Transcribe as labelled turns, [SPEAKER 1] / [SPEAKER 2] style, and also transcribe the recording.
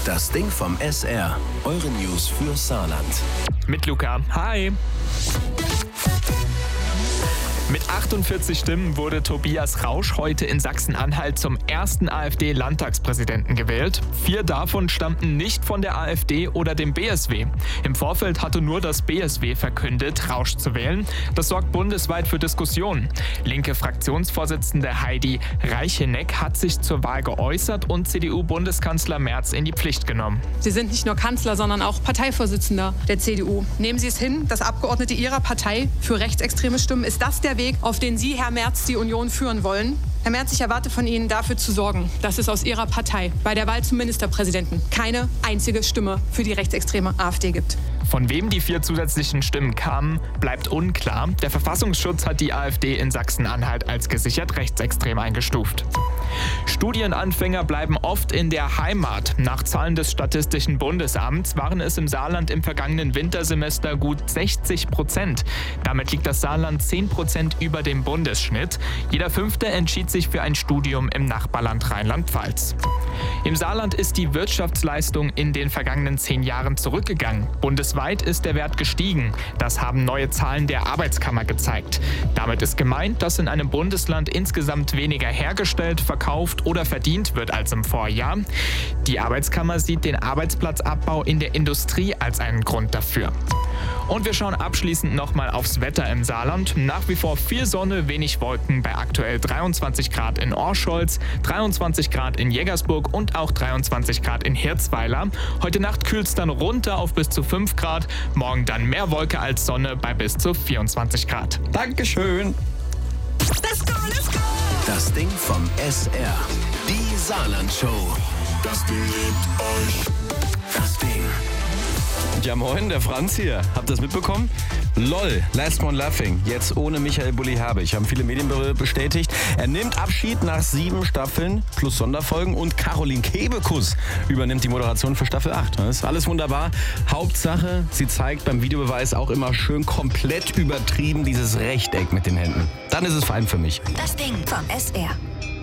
[SPEAKER 1] Das Ding vom SR. Eure News für Saarland.
[SPEAKER 2] Mit Luca. Hi. Mit 48 Stimmen wurde Tobias Rausch heute in Sachsen-Anhalt zum ersten AfD-Landtagspräsidenten gewählt. 4 davon stammten nicht von der AfD oder dem BSW. Im Vorfeld hatte nur das BSW verkündet, Rausch zu wählen. Das sorgt bundesweit für Diskussionen. Linke Fraktionsvorsitzende Heidi Reicheneck hat sich zur Wahl geäußert und CDU-Bundeskanzler Merz in die Pflicht genommen.
[SPEAKER 3] Sie sind nicht nur Kanzler, sondern auch Parteivorsitzender der CDU. Nehmen Sie es hin, dass Abgeordnete Ihrer Partei für rechtsextreme stimmen. Ist das der Weg, auf den Sie, Herr Merz, die Union führen wollen? Herr Merz, ich erwarte von Ihnen, dafür zu sorgen, dass es aus Ihrer Partei bei der Wahl zum Ministerpräsidenten keine einzige Stimme für die rechtsextreme AfD gibt.
[SPEAKER 2] Von wem die 4 zusätzlichen Stimmen kamen, bleibt unklar. Der Verfassungsschutz hat die AfD in Sachsen-Anhalt als gesichert rechtsextrem eingestuft. Studienanfänger bleiben oft in der Heimat. Nach Zahlen des Statistischen Bundesamts waren es im Saarland im vergangenen Wintersemester gut 60%. Damit liegt das Saarland 10% über dem Bundesschnitt. Jeder 5. entschied sich für ein Studium im Nachbarland Rheinland-Pfalz. Im Saarland ist die Wirtschaftsleistung in den vergangenen 10 Jahren zurückgegangen. Bundesweit ist der Wert gestiegen. Das haben neue Zahlen der Arbeitskammer gezeigt. Damit ist gemeint, dass in einem Bundesland insgesamt weniger hergestellt, verkauft oder verdient wird als im Vorjahr. Die Arbeitskammer sieht den Arbeitsplatzabbau in der Industrie als einen Grund dafür. Und wir schauen abschließend nochmal aufs Wetter im Saarland. Nach wie vor viel Sonne, wenig Wolken bei aktuell 23 Grad in Orscholz, 23 Grad in Jägersburg und auch 23 Grad in Hirzweiler. Heute Nacht kühlt es dann runter auf bis zu 5 Grad. Morgen dann mehr Wolke als Sonne bei bis zu 24 Grad.
[SPEAKER 4] Dankeschön.
[SPEAKER 1] Let's go, let's go! Das Ding vom SR. Die Saarland-Show. Das Ding liebt euch. Das Ding.
[SPEAKER 4] Ja moin, der Franz hier. Habt ihr das mitbekommen? LOL, Last One Laughing, jetzt ohne Michael Bulli-Herbig, haben viele Medien bestätigt. Er nimmt Abschied nach 7 Staffeln plus Sonderfolgen und Caroline Kebekus übernimmt die Moderation für Staffel 8. Das ist alles wunderbar. Hauptsache, sie zeigt beim Videobeweis auch immer schön komplett übertrieben dieses Rechteck mit den Händen. Dann ist es fein für mich.
[SPEAKER 5] Das Ding vom SR.